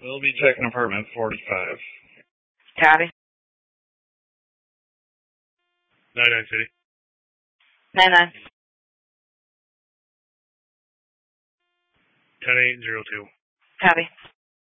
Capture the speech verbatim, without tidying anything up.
We'll be checking apartment forty-five. Copy. nine nine City. nine nine. ten eight zero two. Copy.